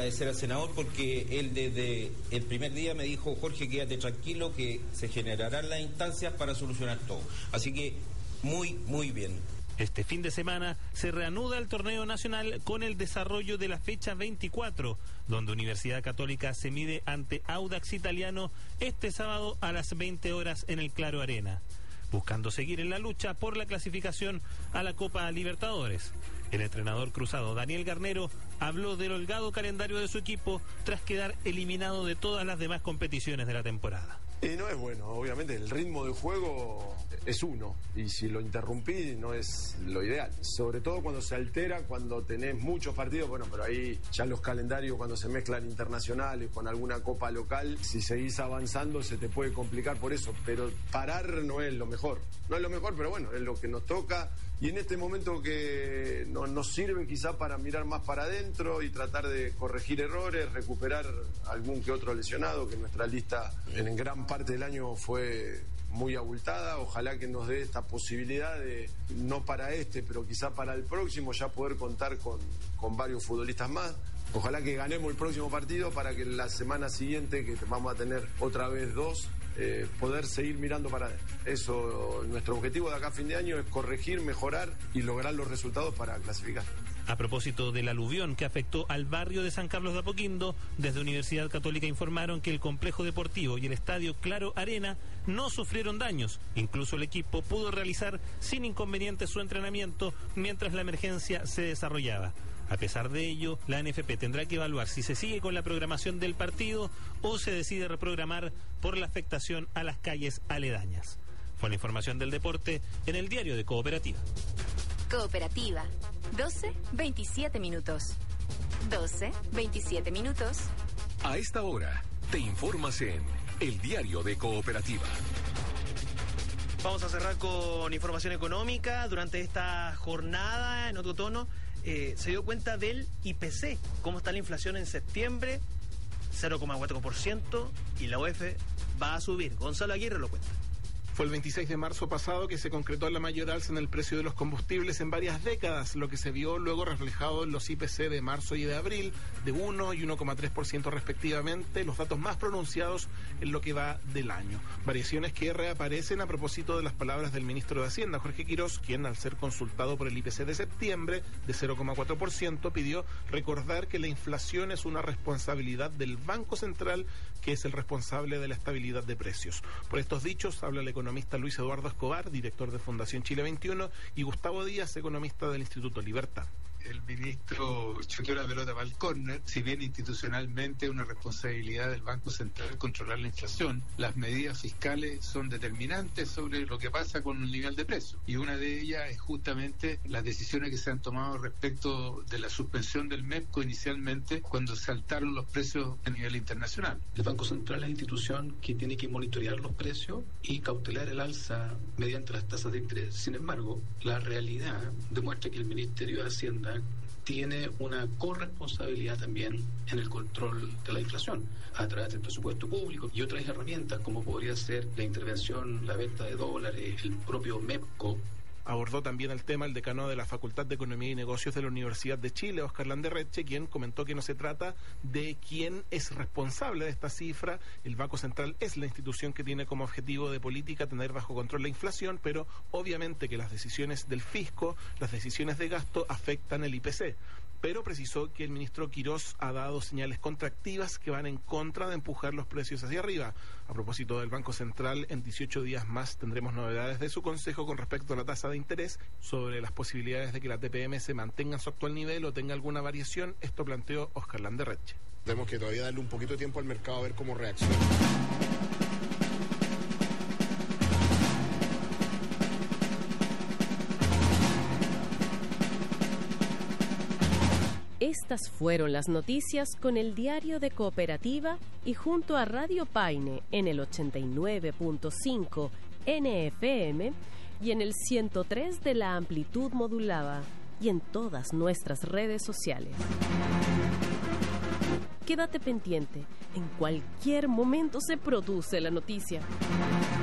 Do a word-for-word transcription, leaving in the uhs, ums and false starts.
agradecer al senador porque él desde el primer día me dijo: Jorge, quédate tranquilo que se generarán las instancias para solucionar todo. Así que muy, muy bien. Este fin de semana se reanuda el torneo nacional con el desarrollo de la fecha veinticuatro, donde Universidad Católica se mide ante Audax Italiano este sábado a las veinte horas en el Claro Arena, buscando seguir en la lucha por la clasificación a la Copa Libertadores. El entrenador cruzado Daniel Garnero habló del holgado calendario de su equipo tras quedar eliminado de todas las demás competiciones de la temporada. Y no es bueno, obviamente el ritmo de juego es uno, y si lo interrumpí no es lo ideal, sobre todo cuando se altera, cuando tenés muchos partidos. Bueno, pero ahí ya los calendarios, cuando se mezclan internacionales con alguna copa local, si seguís avanzando se te puede complicar por eso, pero parar no es lo mejor, no es lo mejor, pero bueno, es lo que nos toca, y en este momento que no, nos sirve quizá para mirar más para adentro y tratar de corregir errores, recuperar algún que otro lesionado, que nuestra lista en gran parte del año fue muy abultada. Ojalá que nos dé esta posibilidad de, no para este, pero quizá para el próximo, ya poder contar con, con varios futbolistas más. Ojalá que ganemos el próximo partido para que la semana siguiente, que vamos a tener otra vez dos, eh, poder seguir mirando para adentro. Eso, nuestro objetivo de acá a fin de año es corregir, mejorar y lograr los resultados para clasificar. A propósito del aluvión que afectó al barrio de San Carlos de Apoquindo, desde Universidad Católica informaron que el complejo deportivo y el estadio Claro Arena no sufrieron daños. Incluso el equipo pudo realizar sin inconvenientes su entrenamiento mientras la emergencia se desarrollaba. A pesar de ello, la N F P tendrá que evaluar si se sigue con la programación del partido o se decide reprogramar por la afectación a las calles aledañas. Fue la información del deporte en el diario de Cooperativa. Cooperativa, doce veintisiete minutos. doce veintisiete minutos. A esta hora, te informas en el diario de Cooperativa. Vamos a cerrar con información económica. Durante esta jornada, en otro tono, eh, se dio cuenta del I P C, cómo está la inflación en septiembre, cero coma cuatro por ciento, y la U E F va a subir. Gonzalo Aguirre lo cuenta. Fue el veintiséis de marzo pasado que se concretó la mayor alza en el precio de los combustibles en varias décadas, lo que se vio luego reflejado en los I P C de marzo y de abril, de uno y uno coma tres por ciento respectivamente, los datos más pronunciados en lo que va del año. Variaciones que reaparecen a propósito de las palabras del ministro de Hacienda, Jorge Quirós, quien al ser consultado por el I P C de septiembre, de cero coma cuatro por ciento, pidió recordar que la inflación es una responsabilidad del Banco Central, que es el responsable de la estabilidad de precios. Por estos dichos habla el economista economista Luis Eduardo Escobar, director de Fundación Chile veintiuno, y Gustavo Díaz, economista del Instituto Libertad. El ministro choqueó la pelota para el córner. Si bien institucionalmente es una responsabilidad del Banco Central controlar la inflación, las medidas fiscales son determinantes sobre lo que pasa con el nivel de precios, y una de ellas es justamente las decisiones que se han tomado respecto de la suspensión del MEPCO inicialmente, cuando saltaron los precios a nivel internacional. El Banco Central es la institución que tiene que monitorear los precios y cautelar el alza mediante las tasas de interés. Sin embargo, la realidad demuestra que el Ministerio de Hacienda tiene una corresponsabilidad también en el control de la inflación a través del presupuesto público y otras herramientas como podría ser la intervención, la venta de dólares, el propio MEPCO. Abordó también el tema el decano de la Facultad de Economía y Negocios de la Universidad de Chile, Óscar Landerreche, quien comentó que no se trata de quién es responsable de esta cifra. El Banco Central es la institución que tiene como objetivo de política tener bajo control la inflación, pero obviamente que las decisiones del fisco, las decisiones de gasto afectan el I P C. Pero precisó que el ministro Quirós ha dado señales contractivas que van en contra de empujar los precios hacia arriba. A propósito del Banco Central, en dieciocho días más tendremos novedades de su consejo con respecto a la tasa de interés, sobre las posibilidades de que la T P M se mantenga en su actual nivel o tenga alguna variación. Esto planteó Óscar Landerreche. Tenemos que todavía darle un poquito de tiempo al mercado a ver cómo reacciona. Estas fueron las noticias con el diario de Cooperativa y junto a Radio Paine en el ochenta y nueve punto cinco N F M y en el ciento tres de la amplitud modulada y en todas nuestras redes sociales. Quédate pendiente, en cualquier momento se produce la noticia.